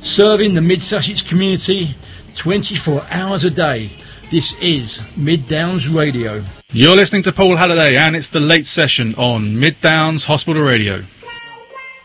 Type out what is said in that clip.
Serving the Mid-Sussex community 24 hours a day. This is Mid Downs Radio. You're listening to Paul Halliday, and it's the late session on Mid Downs Hospital Radio.